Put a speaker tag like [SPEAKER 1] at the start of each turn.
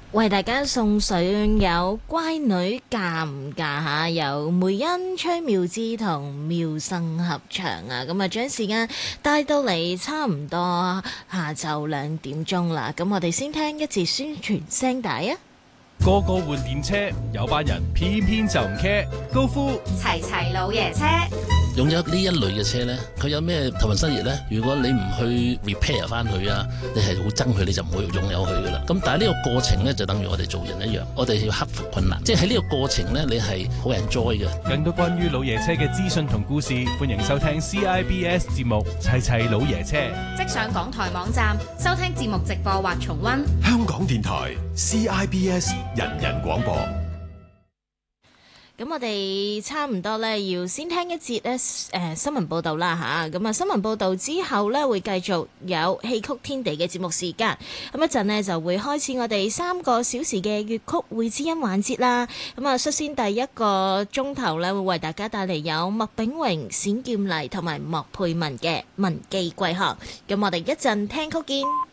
[SPEAKER 1] 為大家送上有乖女嫁唔嫁吓，由梅恩、崔妙芝同妙生合唱啊！咁啊，將時間帶到嚟差唔多下晝2點啦。咁我哋先聽一節宣傳聲帶啊！
[SPEAKER 2] 個個換電車，有班人偏偏就唔 care。高呼
[SPEAKER 3] 齊齊老爺車，
[SPEAKER 4] 擁有呢一類嘅車呢，佢有咩頭文新熱呢？如果你唔去 repair 翻佢啊，你係好憎佢，你就唔會擁有佢噶啦。咁但係呢個過程呢，就等於我哋做人一樣，我哋要克服困難，即係喺呢個過程呢，你係好 enjoy 嘅。
[SPEAKER 2] 更多關於老爺車嘅資訊同故事，歡迎收聽 CIBS 節目《齊齊老爺車》，
[SPEAKER 3] 即上港台網站收聽節目直播或重溫。
[SPEAKER 5] 香港電台 CIBS 人人廣播。
[SPEAKER 1] 咁我哋差唔多咧，要先聽一節咧新聞報道啦吓。咁啊，新聞報道之後咧，會繼續有戲曲天地嘅節目時間。咁一陣呢，就會開始我哋3個小時嘅粵曲會知音環節啦。咁啊，率先第一個鐘頭咧，會為大家帶嚟有麥炳榮、冼劍麗同埋莫佩文嘅文記歸航。咁我哋一陣聽曲見。